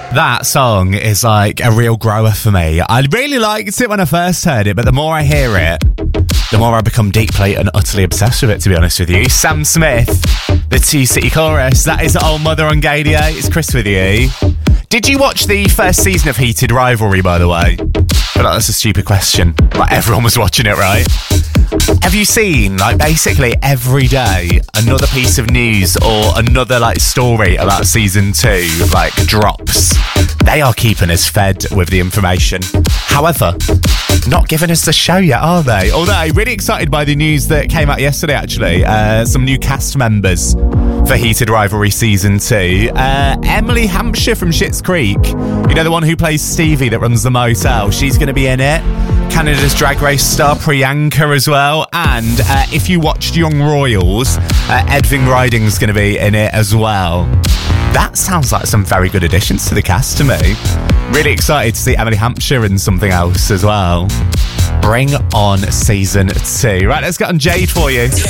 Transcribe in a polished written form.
That song is like a real grower for me. I really liked it when I first heard it, but the more I hear it, the more I become deeply and utterly obsessed with it, to be honest with you. Sam Smith, the Two City Chorus. That is Old Mother on Gadio. It's Chris with you. Did you watch the first season of Heated Rivalry, by the way? I feel like that's a stupid question. Like, everyone was watching it, right? Have you seen, like, basically every day another piece of news or another, like, story about season 2, like, drops? They are keeping us fed with the information. However, not giving us the show yet, are they? Although, really excited by the news that came out yesterday, actually. Some new cast members for Heated Rivalry Season 2. Emily Hampshire from Schitt's Creek, you know, the one who plays Stevie that runs the motel, she's going to be in it. Canada's Drag Race star Priyanka as well. And if you watched Young Royals, Edvin Riding's going to be in it as well. That sounds like some very good additions to the cast to me. Really excited to see Emily Hampshire in something else as well. Bring on Season 2. Right, let's get on Jade for you.